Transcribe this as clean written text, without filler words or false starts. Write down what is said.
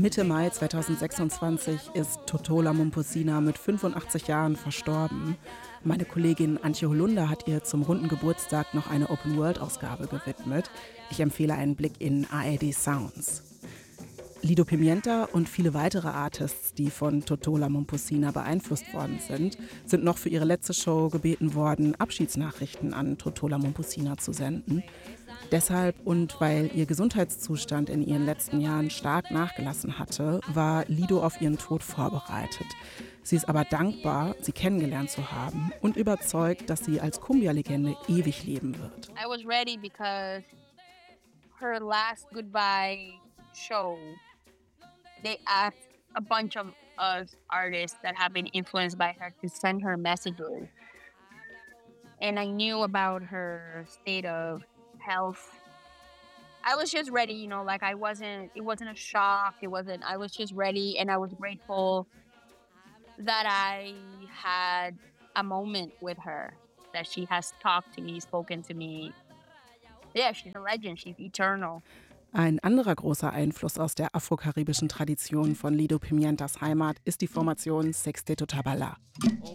Mitte Mai 2026 ist Totola Momposina mit 85 Jahren verstorben. Meine Kollegin Antje Holunder hat ihr zum runden Geburtstag noch eine Open-World-Ausgabe gewidmet. Ich empfehle einen Blick in ARD Sounds. Lido Pimienta und viele weitere Artists, die von Totola Momposina beeinflusst worden sind noch für ihre letzte Show gebeten worden, Abschiedsnachrichten an Totola Momposina zu senden. Deshalb und weil ihr Gesundheitszustand in ihren letzten Jahren stark nachgelassen hatte, war Lido auf ihren Tod vorbereitet. Sie ist aber dankbar, sie kennengelernt zu haben und überzeugt, dass sie als Cumbia-Legende ewig leben wird. I was ready because her last goodbye show, they asked a bunch of us artists that have been influenced by her to send her messages. And I knew about her state of health. I was just ready, like it wasn't a shock. I was just ready, and I was grateful that I had a moment with her, that she has talked to me, spoken to me. Yeah, she's a legend, she's eternal. Ein anderer großer Einfluss aus der afrokaribischen Tradition von Lido Pimientas Heimat ist die Formation Sexteto Tabala.